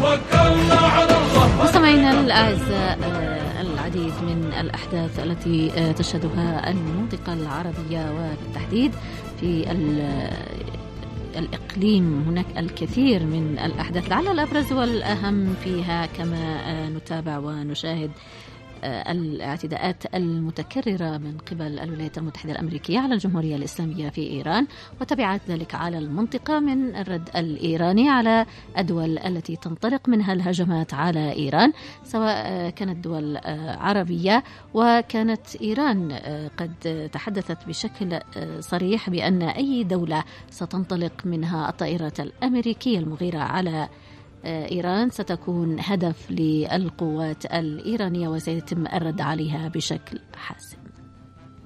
مستمعينا الأعزاء، العديد من الأحداث التي تشهدها المنطقة العربية وبالتحديد في الإقليم هناك الكثير من الأحداث، لعل الأبرز والأهم فيها كما نتابع ونشاهد الاعتداءات المتكررة من قبل الولايات المتحدة الأمريكية على الجمهورية الإسلامية في إيران، وتبعات ذلك على المنطقة من الرد الإيراني على الدول التي تنطلق منها الهجمات على إيران، سواء كانت دول عربية. وكانت إيران قد تحدثت بشكل صريح بأن أي دولة ستنطلق منها الطائرات الأمريكية المغيرة على إيران ستكون هدف للقوات الإيرانية وسيتم الرد عليها بشكل حاسم.